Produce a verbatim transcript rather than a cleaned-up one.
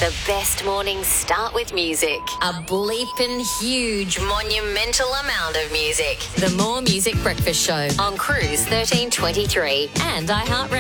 The best mornings start with music. A bleeping huge monumental amount of music. The More Music Breakfast Show on Cruise thirteen twenty-three and iHeartRadio.